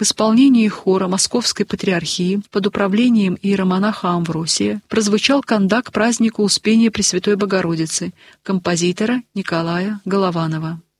исполнении хора Московской Патриархии под управлением иеромонаха Амвросия прозвучал кандак празднику Успения Пресвятой Богородицы композитора Николая Голованова.